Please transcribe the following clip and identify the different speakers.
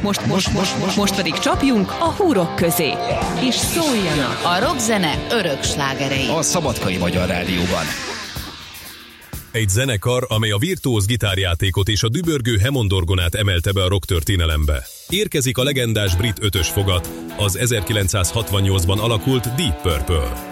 Speaker 1: Most pedig csapjunk a húrok közé. És szóljanak
Speaker 2: a rockzene örök slágerei
Speaker 3: a Szabadkai Magyar Rádióban.
Speaker 4: Egy zenekar, amely a virtuóz gitárjátékot és a dübörgő Hammond orgonát emelte be a rock történelembe. Érkezik a legendás brit ötös fogat, az 1968-ban alakult Deep Purple.